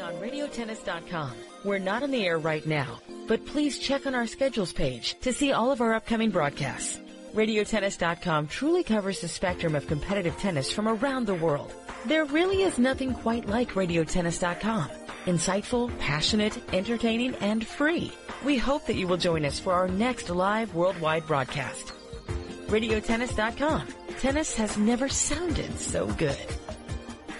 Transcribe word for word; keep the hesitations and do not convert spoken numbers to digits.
on radio tennis dot com. We're not on the air right now, but please check on our schedules page to see all of our upcoming broadcasts. radio tennis dot com truly covers the spectrum of competitive tennis from around the world. There really is nothing quite like radio tennis dot com. Insightful, passionate, entertaining, and free. We hope that you will join us for our next live worldwide broadcast. radio tennis dot com. Tennis has never sounded so good.